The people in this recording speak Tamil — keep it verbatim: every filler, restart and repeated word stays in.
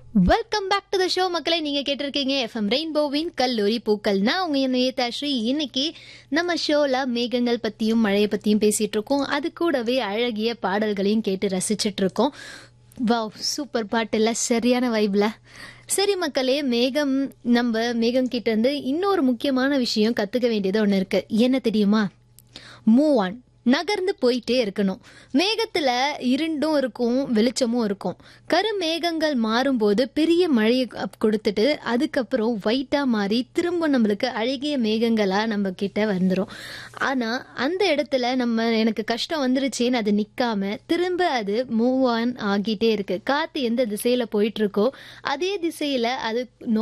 Welcome back to the show மக்களை. நீங்க கேட்டிருக்கீங்க எஃப்எம் ரெயின்போவின் கல்லூரி பூக்கள். நான் உங்க நேதாஸ்ரீ. இன்னைக்கு நம்ம ஷோல மேகங்கள் பத்தியும் மழையை பத்தியும் பேசிட்டு இருக்கோம். அது கூடவே அழகிய பாடல்களையும் கேட்டு ரசிச்சிட்டு இருக்கோம். வாவ், சூப்பர் பாட்டுல சரியான வைப்ல. சரி மக்களே, மேகம் நம்ம மேகம் கிட்ட இருந்து இன்னொரு முக்கியமான விஷயம் கத்துக்க வேண்டியது ஒண்ணு இருக்கு. என்ன தெரியுமா? Move on. நகர்ந்து போயிட்டே இருக்கணும். மேகத்துல இருண்டும் இருக்கும், வெளிச்சமும் இருக்கும். கருமேகங்கள் மாறும்போது பெரிய மழையை கொடுத்துட்டு அதுக்கப்புறம் ஒயிட்டா மாறி திரும்ப நம்மளுக்கு அழகிய மேகங்களா நம்ம கிட்ட வந்துடும். ஆனா அந்த இடத்துல நம்ம எனக்கு கஷ்டம் வந்துருச்சேன்னு அது நிக்காம திரும்ப அது மூவ் ஆன் ஆகிட்டே இருக்கு. காத்து எந்த திசையில போயிட்டு இருக்கோ அதே திசையில அது